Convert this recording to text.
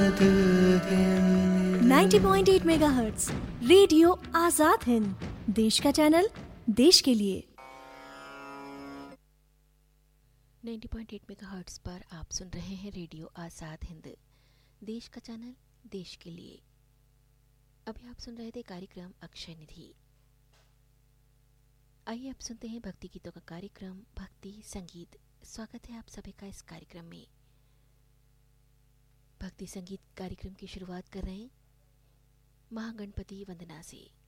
90.8 megahertz radio Azad Hind, देश का channel, देश के लिए। 90.8 मेगाहर्ट्ज पर आप सुन रहे हैं रेडियो आजाद हिंद, देश का चैनल, देश के लिए। अभी आप सुन रहे थे कार्यक्रम अक्षय निधि। आइए अब सुनते हैं भक्ति गीतों का कार्यक्रम भक्ति संगीत। स्वागत है आप सभी का इस कार्यक्रम में। भक्ति संगीत कार्यक्रम की शुरुआत कर रहे हैं महागणपति वंदना से।